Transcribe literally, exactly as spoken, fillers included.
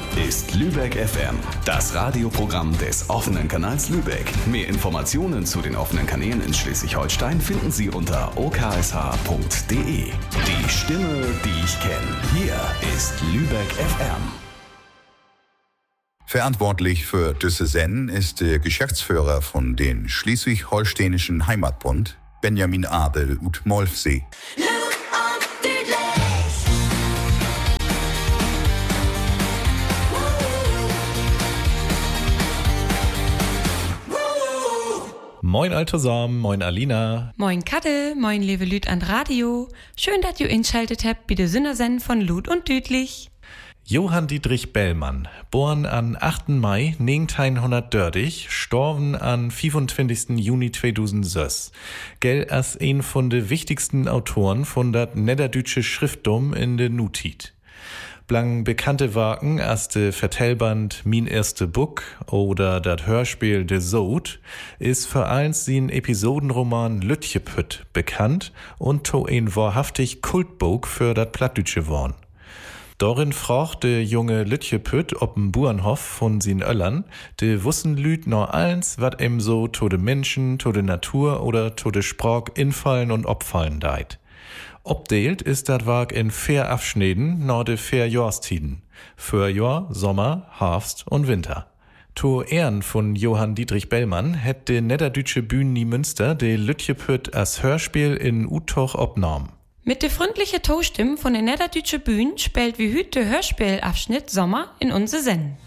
ist Lübeck F M, das Radioprogramm des offenen Kanals Lübeck. Mehr Informationen zu den offenen Kanälen in Schleswig-Holstein finden Sie unter o k s h punkt d e. Die Stimme, die ich kenne. Hier ist Lübeck F M. Verantwortlich für diese Sendung ist der Geschäftsführer von den Schleswig-Holsteinischen Heimatbund, Benjamin Adel ut Molfsee. Moin Altosam, moin Alina. Moin Kattel, moin liebe Lüt an Radio. Schön, dass ihr einschaltet habt bei der Sündersenden von Lut und Dütlich. Johann Dietrich Bellmann, geboren am achten Mai neunzehnhundertdreißig, gestorben am fünfundzwanzigsten Juni zweitausendsechs, gell als ein von den wichtigsten Autoren von dat niederdeutsche Schrifttum in de Nutit. Blang bekannte Werken als de Vertellband Min erste Buch oder dat Hörspiel De Sod ist für eins sin Episodenroman Lütjepütt bekannt und to ein wahrhaftig Kultbuch für dat Plattdütsche worn. Dorin fragt de junge Lütjepütt ob'n Burenhof von sin Öllern, de wussen Lüt nur eins, wat em so to de Menschen, to de Natur oder to de Sprach infallen und opfallen deit. Obdeelt ist dat Werk in vier Abschnitten nach de vier Jahrstiden. Frühjahr, Sommer, Herbst und Winter. To Ehren von Johann Dietrich Bellmann hätt de niederdeutsche Bühne Münster de Lütjepütt als Hörspiel in Utoch obnorm. Mit der freundlichen Tostimme von der niederdeutsche Bühne spielt wie hüt der Hörspielabschnitt Sommer in unsere Sendung.